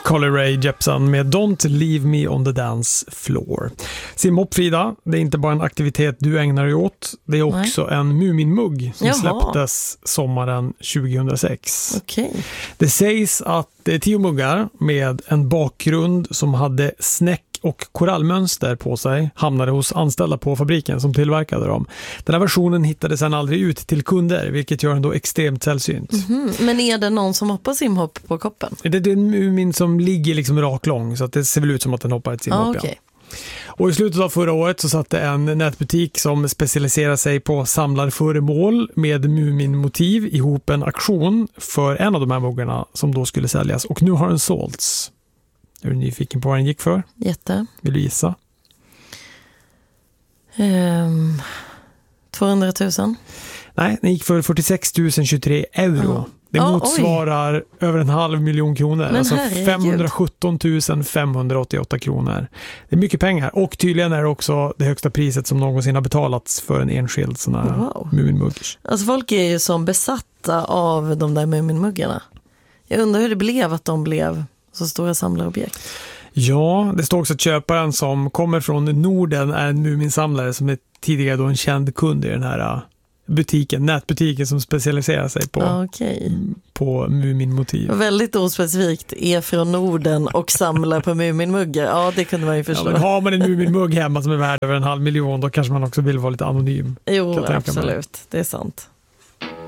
Carly Rae Jepsen med Don't Leave Me on the Dance Floor. Simhopp, Frida, det är inte bara en aktivitet du ägnar dig åt, det är också en Muminmugg som släpptes sommaren 2006. Okay. Det sägs att det är 10 muggar med en bakgrund som hade snäck och korallmönster på sig hamnade hos anställda på fabriken som tillverkade dem. Den här versionen hittade sedan aldrig ut till kunder, vilket gör den då extremt sällsynt. Men är det någon som hoppar simhopp på koppen? Det är en mumin som ligger liksom raklång, så att det ser väl ut som att den hoppar ett simhopp. Okay. Och i slutet av förra året så satte en nätbutik som specialiserar sig på samlarföremål med muminmotiv ihop en auktion för en av de här muggarna som då skulle säljas. Och nu har den sålts. Är du nyfiken på vad den gick för? Jätte. Vill du gissa? 200 000? Nej, den gick för 46 023 euro. Det motsvarar över 500 000 kronor. Men alltså herregud. 517 588 kronor. Det är mycket pengar. Och tydligen är det också det högsta priset som någonsin har betalats för en enskild sån här muminmugg. Alltså folk är ju som besatta av de där muminmuggarna. Jag undrar hur det blev att de blev så stora samlarobjekt. Ja, det står också att köparen som kommer från Norden är en muminsamlare som är tidigare då en känd kund i den här butiken, nätbutiken som specialiserar sig på muminmotiv. Väldigt ospecifikt, är från Norden och samlar på muminmuggar. Ja, det kunde man ju förstå. Ja, men har man en muminmugg hemma som är värd över 500 000, då kanske man också vill vara lite anonym. Jo, absolut. Det är sant.